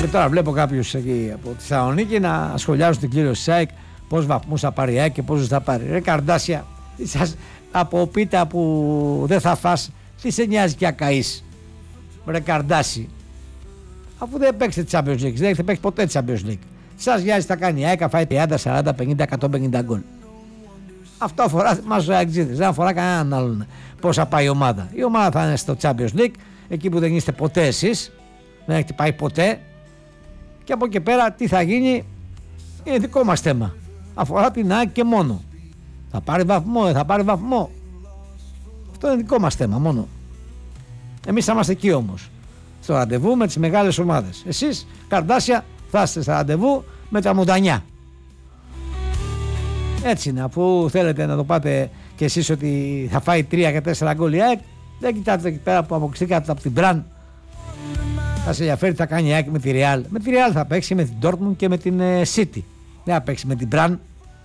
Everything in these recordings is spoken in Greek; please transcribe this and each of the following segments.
Και τώρα βλέπω κάποιους εκεί από τη Θεσσαλονίκη να σχολιάζουν την κλήρωση της ΑΕΚ, πόσους βαθμούς θα πάρει η ΑΕΚ και πόσους θα πάρει. Ρε Καρντάσια, σας από πίτα που δεν θα φας, τι σε νοιάζει και ακαείς. Ρε Καρντάσι, αφού δεν παίξετε Champions League, δεν έχετε παίξει ποτέ Champions League. Σας νοιάζει θα κάνει η ΑΕΚ, θα φάει 30, 40, 50, 150 γκολ. Αυτό αφορά μας τους αεξίδες, δεν αφορά κανέναν άλλον πόσα πάει η ομάδα. Η ομάδα θα είναι στο Champions League, εκεί που δεν είστε ποτέ εσείς, δεν έχετε πάει ποτέ. Και από εκεί πέρα τι θα γίνει είναι δικό μας θέμα. Αφορά την ΑΕΚ και μόνο. Θα πάρει βαθμό, δεν θα πάρει βαθμό. Αυτό είναι δικό μας θέμα μόνο. Εμείς θα είμαστε εκεί όμως. Στο ραντεβού με τις μεγάλες ομάδες. Εσείς, Καρντάσια, θα είστε στα ραντεβού με τα μουντανιά. Έτσι είναι. Αφού θέλετε να το πάτε κι εσείς ότι θα φάει 3 και 4 γκολ η ΑΕΚ, δεν κοιτάτε εκεί πέρα που αποκλειστήκατε από την Μπραν. Θα σε ενδιαφέρει τι θα κάνει η ΑΕΚ με τη Real. Με τη Real θα παίξει, με την Dortmund και με την City. Δεν θα παίξει με την Μπραν.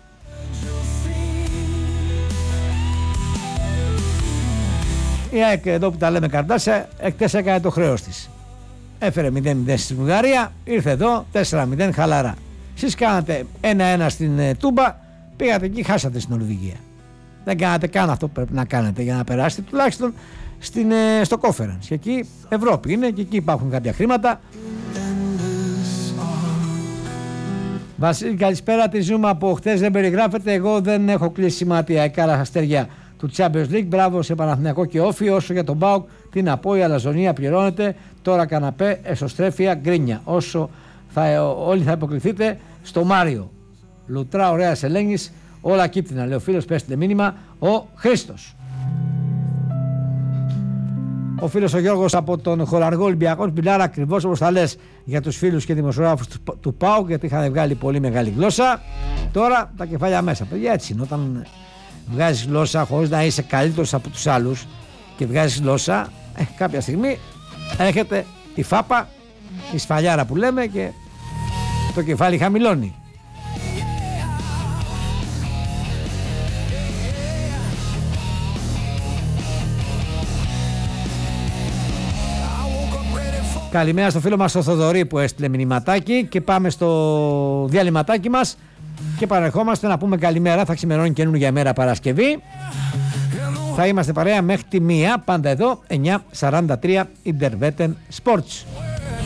Η ΑΕΚ εδώ που τα λέμε Καρντάσια, εκτές έκανε το χρέος της. Έφερε 0-0 στη Βουλγαρία, ήρθε εδώ 4-0 χαλαρά. Εσείς κάνατε 1-1 στην Τούμπα, πήγατε εκεί, χάσατε στην Νορβηγία. Δεν κάνατε καν αυτό που πρέπει να κάνετε για να περάσετε τουλάχιστον στο Conference. Και εκεί Ευρώπη είναι και εκεί υπάρχουν κάποια χρήματα. Βασίλη, καλησπέρα. Τη ζούμε από χτες, δεν περιγράφεται. Εγώ δεν έχω κλείσει μάτια εκάρα αστέρια του Champions League. Μπράβο σε Παναθηναϊκό και Όφη. Όσο για τον ΠΑΟΚ, τι να πω, η αλαζονία πληρώνεται. Τώρα καναπέ, εσωστρέφεια, γκρίνια. Όσο όλοι θα υποκληθείτε στο Μάριο. Λουτρά, ωραία Ελένης, όλα κύπτινα. Λέει ο φίλος, πέστε μήνυμα, ο Χρήστος. Ο φίλος ο Γιώργος από τον Χωραργό Ολυμπιακό μιλάει ακριβώς όπως θα λες για τους φίλους και δημοσιογράφους του ΠΑΟΚ, γιατί είχαν βγάλει πολύ μεγάλη γλώσσα. Τώρα τα κεφάλια μέσα. Παιδιά, έτσι είναι. Όταν βγάζεις γλώσσα χωρίς να είσαι καλύτερος από τους άλλους και βγάζεις γλώσσα, κάποια στιγμή έρχεται τη φάπα, η σφαλιάρα που λέμε, και το κεφάλι χαμηλώνει. Καλημέρα στο φίλο μας ο Θοδωρή που έστειλε μηνυματάκι, και πάμε στο διαλυματάκι μας και παρερχόμαστε να πούμε καλημέρα. Θα ξημερώνει καινούργια μέρα Παρασκευή. Θα είμαστε παρέα μέχρι τη 1, πάντα εδώ 9:43 Interveten Sports.